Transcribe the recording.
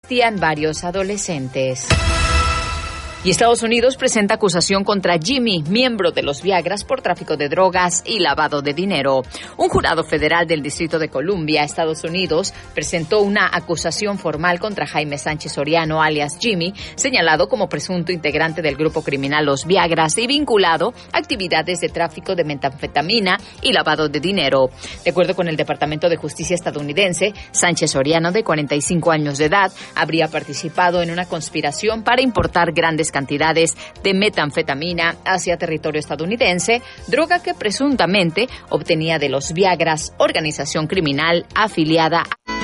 varios adolescentes. Y Estados Unidos presenta acusación contra Jimmy, miembro de los Viagras, por tráfico de drogas y lavado de dinero. Un jurado federal del Distrito de Columbia, Estados Unidos, presentó una acusación formal contra Jaime Sánchez Soriano, alias Jimmy, señalado como presunto integrante del grupo criminal Los Viagras y vinculado a actividades de tráfico de metanfetamina y lavado de dinero. De acuerdo con el Departamento de Justicia estadounidense, Sánchez Soriano, de 45 años de edad, habría participado en una conspiración para importar grandes cantidades de metanfetamina hacia territorio estadounidense, droga que presuntamente obtenía de los Viagras, organización criminal afiliada a